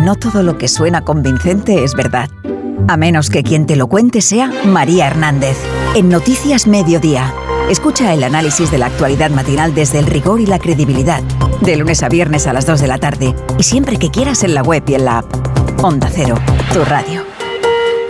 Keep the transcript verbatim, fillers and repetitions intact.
no todo lo que suena convincente es verdad. A menos que quien te lo cuente sea María Hernández. En Noticias Mediodía. Escucha el análisis de la actualidad matinal desde el rigor y la credibilidad. De lunes a viernes a las dos de la tarde. Y siempre que quieras en la web y en la app. Onda Cero, tu radio.